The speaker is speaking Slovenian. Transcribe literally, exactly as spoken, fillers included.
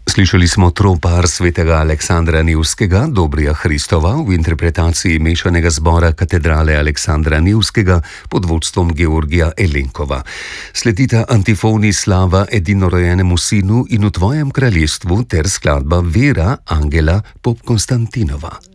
Slišali smo tropar svetega Aleksandra Nevskega, Dobrija Hristova, v interpretaciji mešanega zbora katedrale Aleksandra Nevskega pod vodstvom Georgija Elenkova. Sledita antifoni Slava edinorojenemu sinu in v tvojem kraljestvu ter skladba Vera Angela Pop Konstantinova.